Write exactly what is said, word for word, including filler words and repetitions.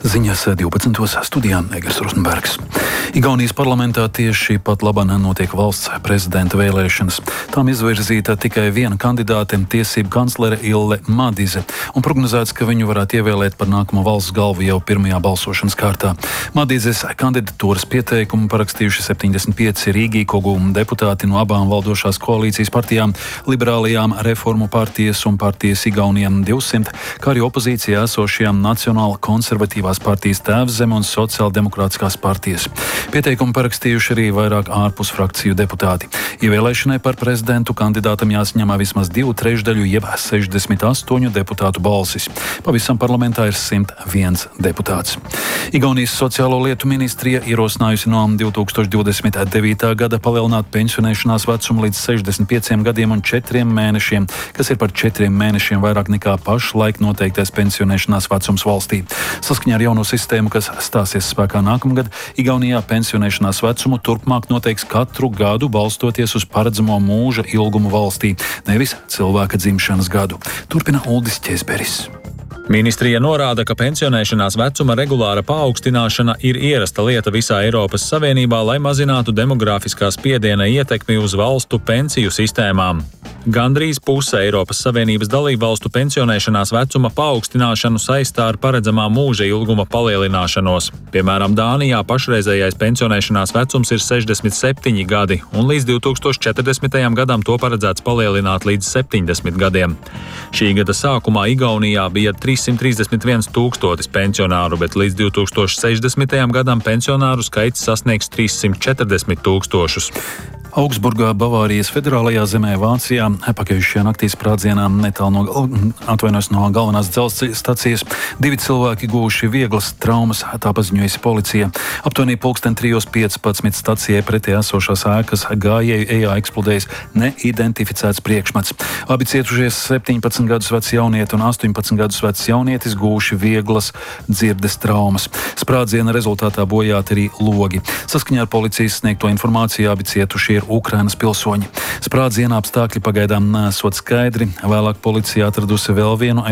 Ziņas divpadsmitos studijā Egers Rozenbergs. Igaunijas parlamentā tieši pat labāk notiek valsts prezidenta vēlēšanas. Tām izvirzīta tikai viena kandidāte, tiesību kanclere Ille Madize, un prognozēts, ka viņu varētu ievēlēt par nākamo valsts galvu jau pirmajā balsošanas kārtā. Madizes kandidatūras pieteikumu parakstījuši septiņdesmit pieci Rīgīkogu deputāti no abām valdošās koalīcijas partijām, liberālajām Reformu partijas un partijas Igaunijam divsimt, kā arī opozīcijā esošajām Nacionāla konservatīvās partijas Tēvzeme un Sociāldemokrātiskās partijas. Pieteikumu parakstījuši arī vairāk ārpus frakciju deputāti. Ievēlēšanai par prezidentu kandidātam jāsaņem vismaz divu trešdaļu jeb sešdesmit astoņu deputātu balsis. Pavisam parlamentā ir simt viens deputāts. Igaunijas sociālo lietu ministrija ierosinājusi no divi tūkstoši divdesmit devītā gada palielināt pensionēšanās vecumu līdz sešdesmit pieciem gadiem un četriem mēnešiem, kas ir par četriem mēnešiem vairāk nekā pašlaik noteiktais pensionēšanās vecums valstī. Saskaņā ar jauno sistēmu, kas stāsies spēkā nākamgad, Igaunijā pensionēšanās vecumu turpmāk noteiks katru gadu balstoties uz paredzamo mūža ilgumu valstī, nevis cilvēka dzimšanas gadu. Turpina Uldis Ķezberis. Ministrija norāda, ka pensionēšanās vecuma regulāra paaugstināšana ir ierasta lieta visā Eiropas Savienībā, lai mazinātu demogrāfiskā spiediena ietekmi uz valstu pensiju sistēmām. Gandrīz puse Eiropas Savienības dalībvalstu pensionēšanās vecuma paaugstināšanu saistā ar paredzamā mūža ilguma palielināšanos. Piemēram, Dānijā pašreizējais pensionēšanās vecums ir sešdesmit septiņi gadi, un līdz divi tūkstoši četrdesmitajam gadam to paredzēts palielināt līdz septiņdesmit gadiem. Šī gada sākumā Igaunijā bija trīssimt trīsdesmit viens tūkstotis pensionāru, bet līdz divi tūkstoši sešdesmitajam gadam pensionāru skaits sasniegs trīssimt četrdesmit tūkstošus. Augsburgā, Bavārijas federālajā zemē Vācijā, pagājušajā naktī sprādzienā netālu no, atvainojas no galvenās dzelzceļa stacijas, divi cilvēki guvuši vieglas traumas, tā paziņojusi policija. Aptuveni pulksten trijos piecpadsmit stacijai pretī esošās ēkas gājēju ejā eksplodējis neidentificēts priekšmets. Abi cietušie septiņpadsmit gadus vecs jaunieti un astoņpadsmit gadus vecs jaunietis guvuši vieglas dzirdes traumas. Sprādziena rezultātā bojāti arī logi. Saskaņā ar policijas sniegto informāciju abi cietušie ir Ukrainas pilsoņi. Sprādziena apstākļi pagaidām nesot skaidri. Vēlāk policija atradusi vēl vienu